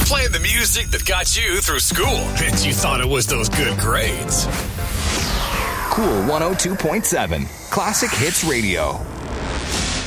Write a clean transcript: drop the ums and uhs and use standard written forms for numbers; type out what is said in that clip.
Playing the music that got you through school, and you thought it was those good grades. Cool 102.7 Classic Hits Radio.